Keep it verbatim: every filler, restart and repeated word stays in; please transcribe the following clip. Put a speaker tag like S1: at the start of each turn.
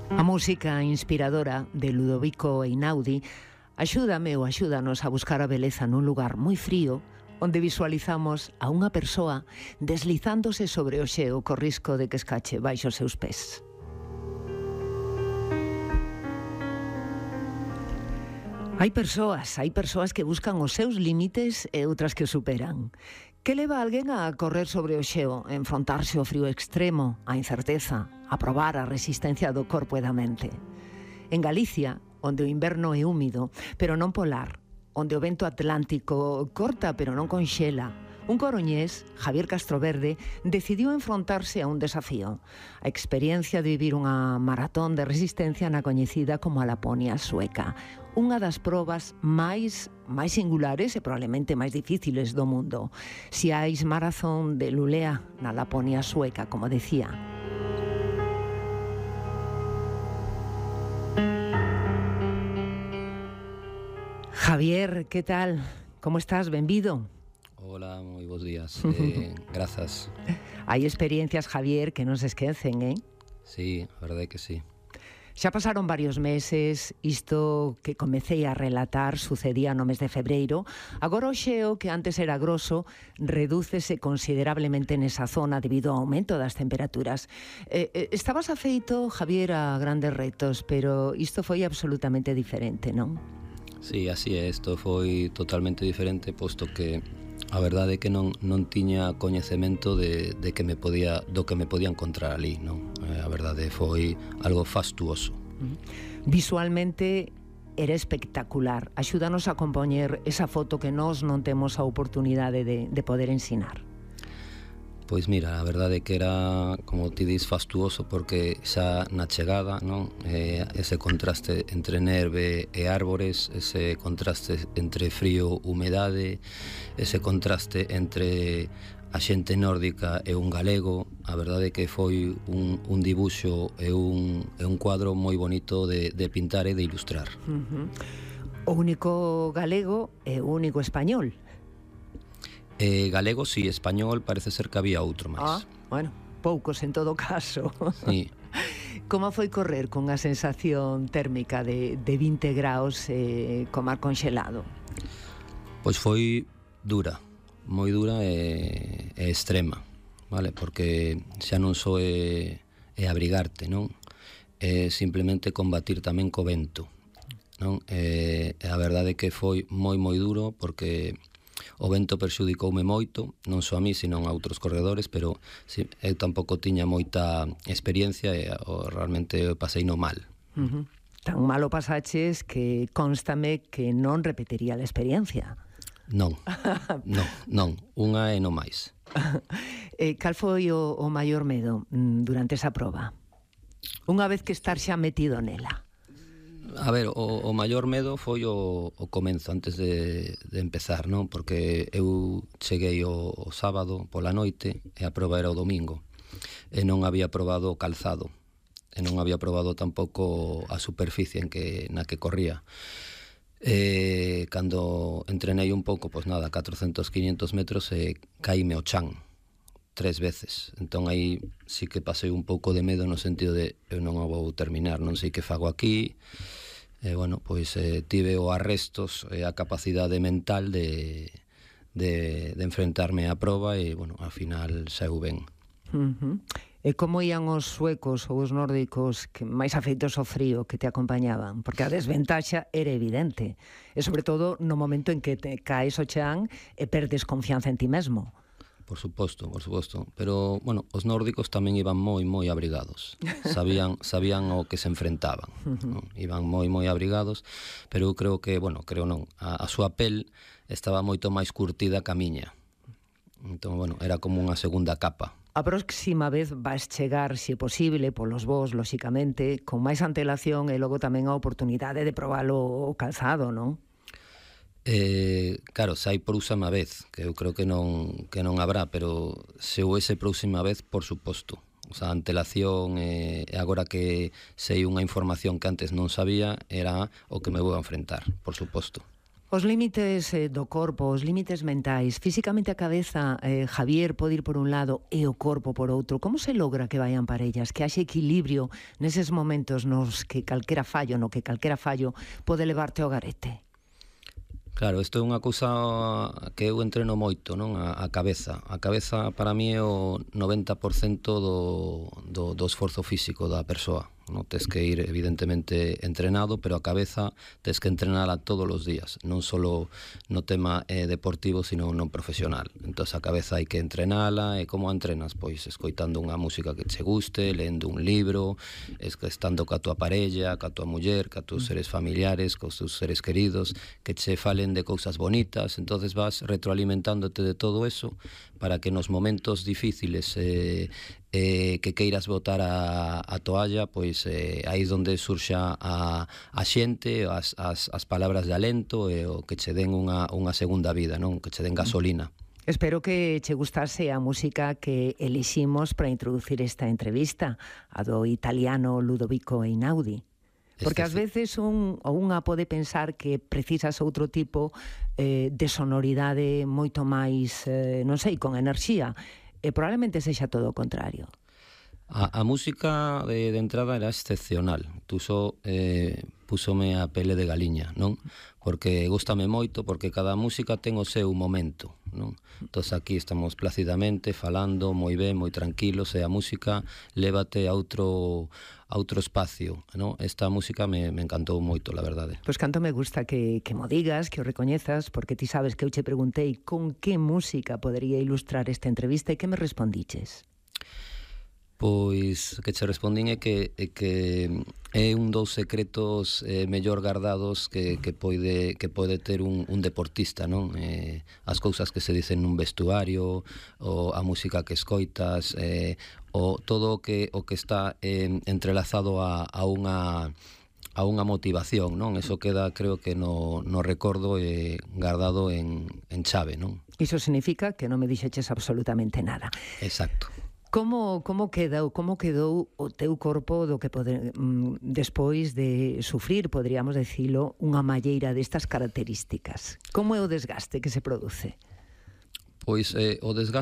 S1: A música inspiradora de Ludovico Einaudi axúdame ou axúdanos a buscar a beleza nun lugar moi frío onde visualizamos a unha persoa deslizándose sobre o xeo co risco de que escache baixo os seus pés. Hai persoas, hai persoas que buscan os seus límites e outras que os superan. Que leva a alguén a correr sobre o xeo, a enfrontarse ao frío extremo, a incerteza, a probar a resistencia do corpo e da mente? En Galicia, onde o inverno é húmido, pero non polar, onde o vento atlántico corta pero non conxela, un coruñés, Javier Castroverde, decidiu enfrontarse a un desafío, a experiencia de vivir unha maratón de resistencia na coñecida como a Laponia sueca, unha das probas máis máis singulares e probablemente máis difíciles do mundo. Si hais maratón de Lulea na Laponia sueca, como decía. Javier, que tal? Como estás? Benvido.
S2: Hola, moi bons días. Eh, grazas.
S1: Hai experiencias, Javier, que non se esquecen, eh?
S2: Sí, a verdade é que sí.
S1: Xa pasaron varios meses, isto que comecei a relatar sucedía no mes de febreiro. Agora o xeo, que antes era groso, redúcese considerablemente nesa zona debido ao aumento das temperaturas. Eh, eh, estabas afeito, Javier, a grandes retos, pero isto foi absolutamente diferente, non?
S2: Sí, así é, isto foi totalmente diferente, posto que a verdade é que non, non tiña coñecemento de, de que me podía, do que me podía encontrar ali, non? Eh, a verdade foi algo fastuoso.
S1: Visualmente era espectacular. Axúdanos a compoñer esa foto que nós non temos a oportunidade de, de poder ensinar.
S2: Pois mira, a verdade é que era, como ti dis, fastuoso, porque xa na chegada, non? Eh, ese contraste entre neve e árbores, ese contraste entre frío, humedade, ese contraste entre a xente nórdica e un galego, a verdade é que foi un, un dibuxo e un, e un cuadro moi bonito de, de pintar e de ilustrar.
S1: Uh-huh. O único galego e o único español.
S2: Eh, galego, si, sí, español parece ser que había outro máis.
S1: Ah, bueno, poucos en todo caso.
S2: Sí.
S1: Como foi correr con a sensación térmica de, de vinte graus e eh, co mar conxelado?
S2: Pois foi dura, moi dura e, e extrema, vale? Porque xa non só é, é abrigarte, non? É simplemente combatir tamén co vento, non? E a verdade é que foi moi moi duro porque o vento perxudicoume moito, non só a mí, sino a outros corredores, pero si, eu tampouco tiña moita experiencia e o, realmente pasei no mal.
S1: Uh-huh. Tan malo pasaches que constame que non repetiría a experiencia.
S2: Non, non, non, unha e non máis.
S1: eh, cal foi o, o maior medo durante esa proba? Unha vez que estar xa metido nela.
S2: A ver, o, o maior medo foi o, o comenzo, antes de, de empezar, non? Porque eu cheguei o, o sábado pola noite e a proba era o domingo e non había probado o calzado e non había probado tampouco a superficie en que, na que corría. E cando entrenei un pouco, pois nada, catrocentos, quinhentos metros e caíme o chan tres veces, entón aí sí que pasei un pouco de medo no sentido de eu non o vou terminar, non sei que fago aquí. E, bueno, pois eh, tive o arrestos e a capacidade mental de, de, de enfrentarme á proba e, bueno, ao final saíu ben.
S1: Uh-huh. E como ían os suecos ou os nórdicos que máis afeitos ao frío que te acompañaban? Porque a desventaxa era evidente, e sobre todo no momento en que te caes o chan e perdes confianza en ti mesmo.
S2: Por suposto, por suposto, pero, bueno, os nórdicos tamén iban moi, moi abrigados, sabían, sabían o que se enfrentaban, non? Iban moi, moi abrigados, pero eu creo que, bueno, creo non, a, a súa pel estaba moito máis curtida que a miña, entón, bueno, era como unha segunda capa.
S1: A próxima vez vas chegar, se é posible, polos vos, lóxicamente, con máis antelación e logo tamén a oportunidade de probalo o calzado, non?
S2: Eh, claro, se hai próxima vez, que eu creo que non que non habrá, pero se houvese próxima vez, por suposto. O sea, a antelación e eh, agora que sei unha información que antes non sabía, era o que me vou a enfrentar, por suposto.
S1: Os límites eh, do corpo, os límites mentais, físicamente a cabeza, eh, Javier pode ir por un lado e o corpo por outro. Como se logra que vayan parellas, que haxe equilibrio neses momentos nos que calquera fallo, no que calquera fallo pode levarte ao garete?
S2: Claro, isto é unha cousa que eu entreno moito, non? A, a cabeza. A cabeza para mí é o noventa por cento do, do, do esforzo físico da persoa. Non tes que ir evidentemente entrenado, pero a cabeza tes que entrenala todos os días, non só no tema eh, deportivo, sino no profesional. Entón a cabeza hai que entrenala, e como a entrenas? Pois escoitando unha música que che guste, lendo un libro, estando ca tua parella, ca tua muller, ca tus seres familiares, cos teus seres queridos, que che falen de cousas bonitas. Entonces vas retroalimentándote de todo eso para que nos momentos difíciles eh, eh, que queiras botar a, a toalla, pois eh, aí onde surxa a, a xente, as, as, as palabras de alento e o que che den unha, unha segunda vida, non? Que che den gasolina.
S1: Espero que che gustase a música que eliximos para introducir esta entrevista, a do italiano Ludovico Einaudi. Porque ás veces un, ou unha pode pensar que precisas outro tipo eh, de sonoridade moito máis, eh, non sei, con enerxía, e probablemente sexa todo o contrario.
S2: A, a música de, de entrada era excepcional. Tú só eh, púsome a pele de galiña, non? Porque gústame moito, porque cada música ten o seu momento, non? Entón aquí estamos placidamente falando moi ben, moi tranquilos, e a música lévate a outro a outro espacio, non? Esta música me, me encantou moito, la verdade.
S1: Pois canto me gusta que, que mo digas, que o recoñezas, porque ti sabes que eu che preguntei con que música podería ilustrar esta entrevista e que me respondiches.
S2: Pois que che respondín é que, é que é un dos secretos eh, mellor gardados que, que, pode, que pode ter un, un deportista, non? Eh, as cousas que se dicen nun vestuario, ou a música que escoitas, eh, o todo o que, o que está eh, entrelazado a, a unha a unha motivación, non? Eso queda, creo que no, no recordo e eh, guardado en, en chave, non?
S1: Iso significa que non me dixeches absolutamente nada.
S2: Exacto.
S1: Como, como quedou, como quedou o teu corpo do que pode, mm, despois de sufrir, poderíamos decilo, unha malleira destas características? Como é o desgaste que se produce?
S2: Pois eh, o desgaste